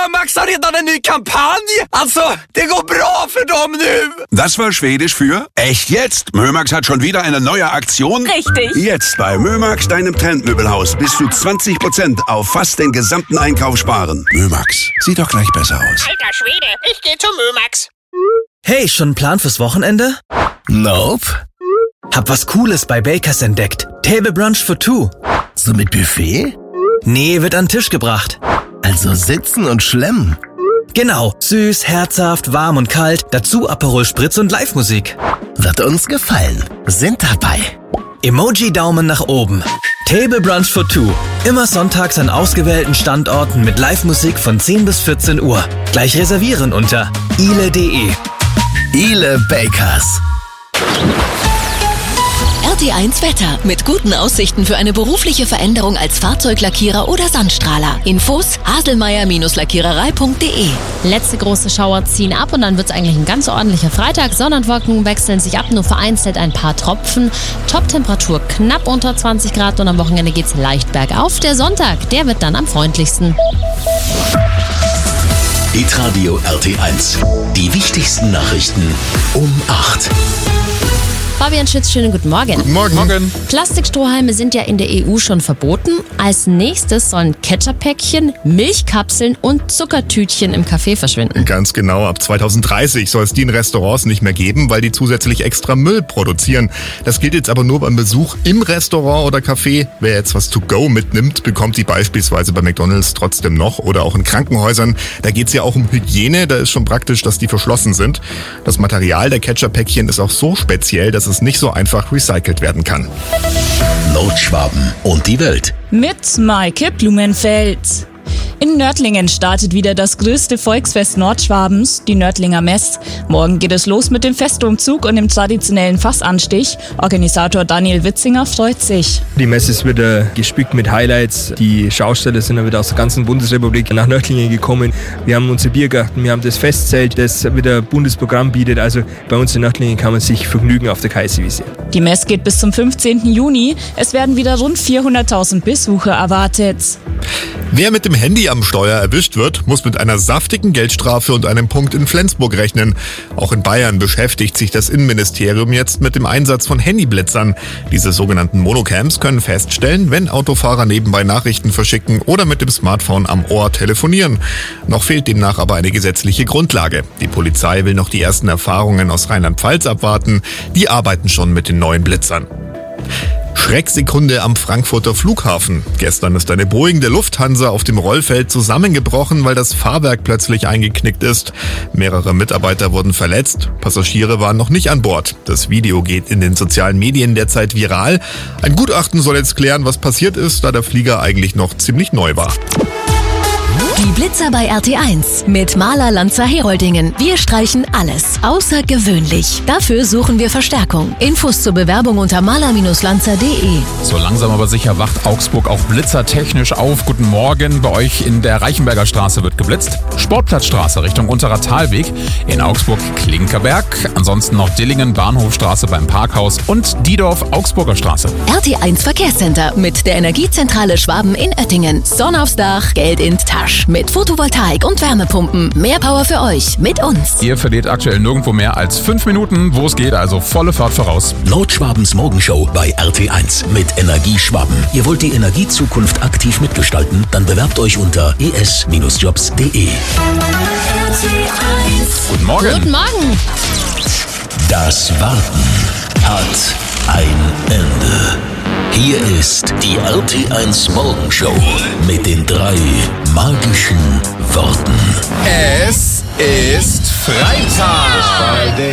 Mömax har redan en ny kampanj. Alltså, det går bra för dem nu. Das war Schwedisch für echt jetzt. Mömax hat schon wieder eine neue Aktion. Richtig. Jetzt bei Mömax, deinem Trendmöbelhaus, bis zu 20% auf fast den gesamten Einkauf sparen. Mömax, sieht doch gleich besser aus. Alter Schwede, ich geh zu Mömax. Hey, schon einen Plan fürs Wochenende? Nope. Hab was Cooles bei Bakers entdeckt. Table Brunch for two. So mit Buffet? Nee, wird an den Tisch gebracht. Also sitzen und schlemmen. Genau, süß, herzhaft, warm und kalt, dazu Aperol Spritz und Live-Musik. Wird uns gefallen. Sind dabei. Emoji-Daumen nach oben. Table Brunch for two. Immer sonntags an ausgewählten Standorten mit Live-Musik von 10 bis 14 Uhr. Gleich reservieren unter ile.de. Ile Bakers. RT1 Wetter. Mit guten Aussichten für eine berufliche Veränderung als Fahrzeuglackierer oder Sandstrahler. Infos haselmeier-lackiererei.de. Letzte große Schauer ziehen ab und dann wird es eigentlich ein ganz ordentlicher Freitag. Sonne und Wolken wechseln sich ab, nur vereinzelt ein paar Tropfen. Top-Temperatur knapp unter 20 Grad und am Wochenende geht es leicht bergauf. Der Sonntag, der wird dann am freundlichsten. Hitradio RT1. Die wichtigsten Nachrichten um 8. Fabian Schütz, schönen guten Morgen. Guten Morgen. Plastikstrohhalme sind ja in der EU schon verboten. Als nächstes sollen Ketchuppäckchen, Milchkapseln und Zuckertütchen im Café verschwinden. Ganz genau, ab 2030 soll es die in Restaurants nicht mehr geben, weil die zusätzlich extra Müll produzieren. Das gilt jetzt aber nur beim Besuch im Restaurant oder Café. Wer jetzt was to go mitnimmt, bekommt die beispielsweise bei McDonald's trotzdem noch oder auch in Krankenhäusern. Da geht es ja auch um Hygiene, da ist schon praktisch, dass die verschlossen sind. Das Material der Ketchuppäckchen ist auch so speziell, dass es nicht so einfach recycelt werden kann. Nordschwaben und die Welt. Mit Maike Blumenfeld. In Nördlingen startet wieder das größte Volksfest Nordschwabens, die Nördlinger Mess. Morgen geht es los mit dem Festumzug und dem traditionellen Fassanstich. Organisator Daniel Witzinger freut sich. Die Messe ist wieder gespickt mit Highlights. Die Schausteller sind dann wieder aus der ganzen Bundesrepublik nach Nördlingen gekommen. Wir haben unsere Biergarten, wir haben das Festzelt, das wieder Bundesprogramm bietet. Also bei uns in Nördlingen kann man sich vergnügen auf der Kaiserwiese. Die Mess geht bis zum 15. Juni. Es werden wieder rund 400.000 Besucher erwartet. Wer mit dem Handy am Steuer erwischt wird, muss mit einer saftigen Geldstrafe und einem Punkt in Flensburg rechnen. Auch in Bayern beschäftigt sich das Innenministerium jetzt mit dem Einsatz von Handyblitzern. Diese sogenannten Monocams können feststellen, wenn Autofahrer nebenbei Nachrichten verschicken oder mit dem Smartphone am Ohr telefonieren. Noch fehlt demnach aber eine gesetzliche Grundlage. Die Polizei will noch die ersten Erfahrungen aus Rheinland-Pfalz abwarten. Die arbeiten schon mit den neuen Blitzern. Schrecksekunde am Frankfurter Flughafen. Gestern ist eine Boeing der Lufthansa auf dem Rollfeld zusammengebrochen, weil das Fahrwerk plötzlich eingeknickt ist. Mehrere Mitarbeiter wurden verletzt. Passagiere waren noch nicht an Bord. Das Video geht in den sozialen Medien derzeit viral. Ein Gutachten soll jetzt klären, was passiert ist, da der Flieger eigentlich noch ziemlich neu war. Die Blitzer bei RT1 mit Maler Lanzer Heroldingen. Wir streichen alles außergewöhnlich. Dafür suchen wir Verstärkung. Infos zur Bewerbung unter maler-lanzer.de. So langsam aber sicher wacht Augsburg auch blitzertechnisch auf. Guten Morgen. Bei euch in der Reichenberger Straße wird geblitzt. Sportplatzstraße Richtung Unterer Talweg. In Augsburg Klinkerberg. Ansonsten noch Dillingen, Bahnhofstraße beim Parkhaus und Diedorf, Augsburger Straße. RT1 Verkehrscenter mit der Energiezentrale Schwaben in Oettingen. Sonne aufs Dach, Geld in Tasch. Mit Photovoltaik und Wärmepumpen. Mehr Power für euch mit uns. Ihr verliert aktuell nirgendwo mehr als 5 Minuten, wo es geht, also volle Fahrt voraus. Nordschwabens Morgenshow bei RT1 mit Energieschwaben. Ihr wollt die Energiezukunft aktiv mitgestalten? Dann bewerbt euch unter es-jobs.de. Guten Morgen. Guten Morgen. Das Warten hat ein Ende. Hier ist die RT1 Morgenshow mit den 3 magischen Worten. Es ist Freitag.